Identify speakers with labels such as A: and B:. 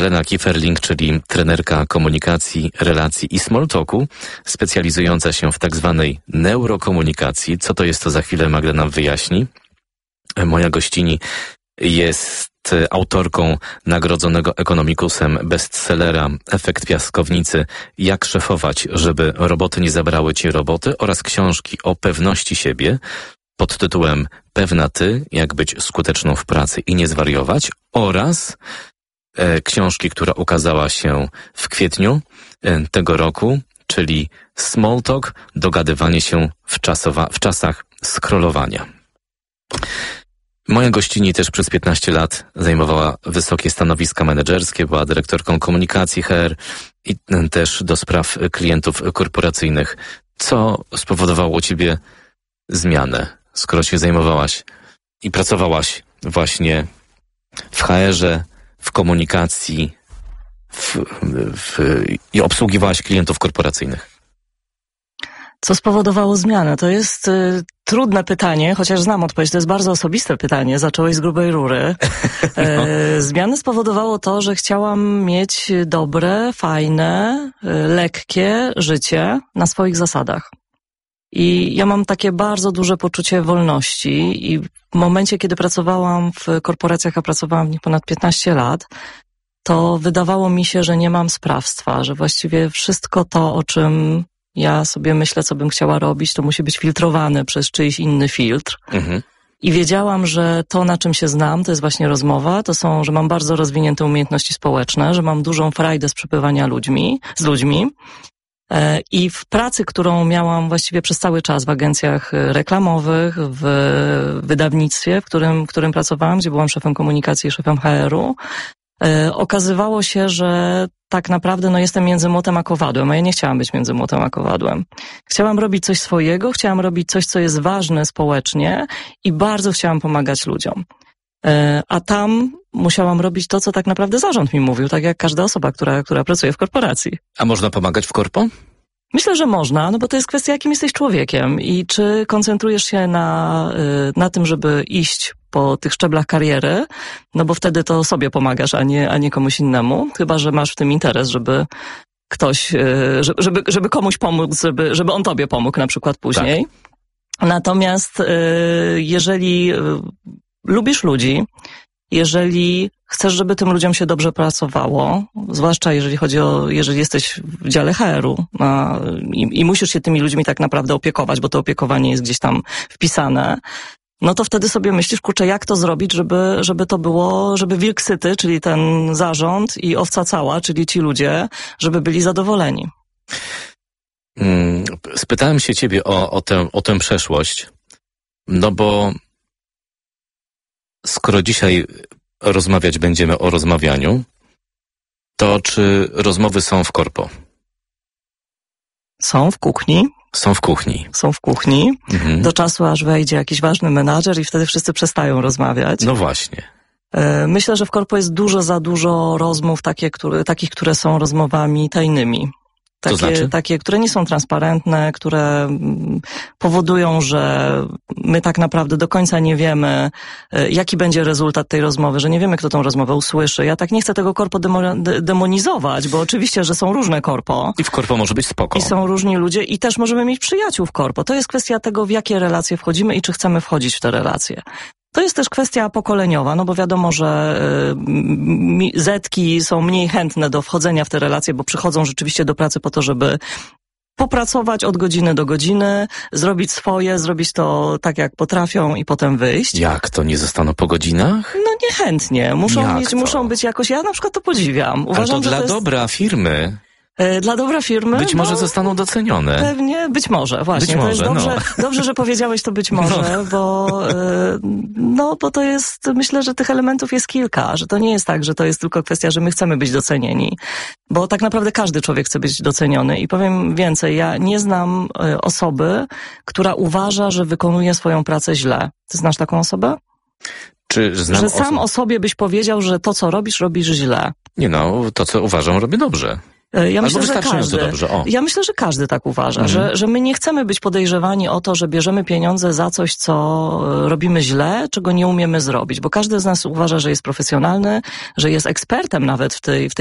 A: Lena Kieferling, czyli trenerka komunikacji, relacji i small talku, specjalizująca się w tak zwanej neurokomunikacji. Co to jest, to za chwilę Magda nam wyjaśni. Moja gościni jest autorką nagrodzonego Economicusem bestsellera Efekt piaskownicy. Jak szefować, żeby roboty nie zabrały ci roboty, oraz książki o pewności siebie pod tytułem Pewna ty, jak być skuteczną w pracy i nie zwariować, oraz książki, która ukazała się w kwietniu tego roku, czyli Small Talk, dogadywanie się w czasach scrollowania. Moja gościni też przez 15 lat zajmowała wysokie stanowiska menedżerskie, była dyrektorką komunikacji HR i też do spraw klientów korporacyjnych. Co spowodowało u ciebie zmianę, skoro się zajmowałaś i pracowałaś właśnie w HR-ze, w komunikacji i obsługiwałaś klientów korporacyjnych?
B: Co spowodowało zmianę? To jest trudne pytanie, chociaż znam odpowiedź. To jest bardzo osobiste pytanie. Zacząłeś z grubej rury. No. Zmianę spowodowało to, że chciałam mieć dobre, fajne, lekkie życie na swoich zasadach. I ja mam takie bardzo duże poczucie wolności i w momencie, kiedy pracowałam w korporacjach, a pracowałam w nich ponad 15 lat, to wydawało mi się, że nie mam sprawstwa, że właściwie wszystko to, o czym ja sobie myślę, co bym chciała robić, to musi być filtrowane przez czyjś inny filtr. Mhm. I wiedziałam, że to, na czym się znam, to jest właśnie rozmowa, że mam bardzo rozwinięte umiejętności społeczne, że mam dużą frajdę z przebywania z ludźmi. I w pracy, którą miałam właściwie przez cały czas w agencjach reklamowych, w wydawnictwie, w którym pracowałam, gdzie byłam szefem komunikacji i szefem HR-u, okazywało się, że tak naprawdę jestem między młotem a kowadłem, a ja nie chciałam być między młotem a kowadłem. Chciałam robić coś swojego, chciałam robić coś, co jest ważne społecznie i bardzo chciałam pomagać ludziom. A tam musiałam robić to, co tak naprawdę zarząd mi mówił, tak jak każda osoba, która pracuje w korporacji.
A: A można pomagać w korpo?
B: Myślę, że można, bo to jest kwestia, jakim jesteś człowiekiem i czy koncentrujesz się na tym, żeby iść po tych szczeblach kariery, bo wtedy to sobie pomagasz, a nie komuś innemu, chyba że masz w tym interes, żeby ktoś, żeby komuś pomóc, żeby on tobie pomógł na przykład później. Tak. Natomiast jeżeli lubisz ludzi, jeżeli chcesz, żeby tym ludziom się dobrze pracowało, zwłaszcza jeżeli jesteś w dziale HR-u i musisz się tymi ludźmi tak naprawdę opiekować, bo to opiekowanie jest gdzieś tam wpisane, to wtedy sobie myślisz, jak to zrobić, żeby to było, żeby wilk syty, czyli ten zarząd i owca cała, czyli ci ludzie, żeby byli zadowoleni.
A: Spytałem się ciebie o tę przeszłość, bo skoro dzisiaj rozmawiać będziemy o rozmawianiu, to czy rozmowy są w korpo?
B: Są w kuchni.
A: Są w kuchni.
B: Są w kuchni. Mhm. Do czasu, aż wejdzie jakiś ważny menadżer i wtedy wszyscy przestają rozmawiać.
A: No właśnie.
B: Myślę, że w korpo jest za dużo rozmów takich, które są rozmowami tajnymi.
A: To znaczy?
B: Takie, które nie są transparentne, które powodują, że my tak naprawdę do końca nie wiemy, jaki będzie rezultat tej rozmowy, że nie wiemy, kto tą rozmowę usłyszy. Ja tak nie chcę tego korpo demonizować, bo oczywiście, że są różne korpo.
A: I w korpo może być spoko.
B: I są różni ludzie i też możemy mieć przyjaciół w korpo. To jest kwestia tego, w jakie relacje wchodzimy i czy chcemy wchodzić w te relacje. To jest też kwestia pokoleniowa, bo wiadomo, że zetki są mniej chętne do wchodzenia w te relacje, bo przychodzą rzeczywiście do pracy po to, żeby popracować od godziny do godziny, zrobić swoje, zrobić to tak, jak potrafią i potem wyjść.
A: Jak to, nie zostaną po godzinach?
B: Niechętnie. Muszą być jakoś, ja na przykład to podziwiam.
A: Uważam, ale to dla dobra firmy.
B: Dla dobra firmy.
A: Być może zostaną docenione.
B: Pewnie, być może, właśnie.
A: Być może,
B: to jest dobrze, że powiedziałeś to być może, bo to jest, myślę, że tych elementów jest kilka, że to nie jest tak, że to jest tylko kwestia, że my chcemy być docenieni, bo tak naprawdę każdy człowiek chce być doceniony i powiem więcej, ja nie znam osoby, która uważa, że wykonuje swoją pracę źle. Ty znasz taką osobę?
A: Że
B: sam o sobie byś powiedział, że to, co robisz źle.
A: Nie, to, co uważam, robię dobrze.
B: Ja myślę, że
A: wystarczająco dobrze.
B: Ja myślę, że każdy tak uważa, że my nie chcemy być podejrzewani o to, że bierzemy pieniądze za coś, co robimy źle, czego nie umiemy zrobić, bo każdy z nas uważa, że jest profesjonalny, że jest ekspertem nawet w tej